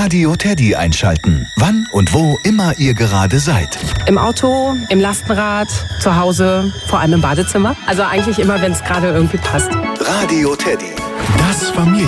Radio Teddy einschalten. Wann und wo immer ihr gerade seid. Im Auto, im Lastenrad, zu Hause, vor allem im Badezimmer. Also eigentlich immer, wenn es gerade irgendwie passt. Radio Teddy, das Familien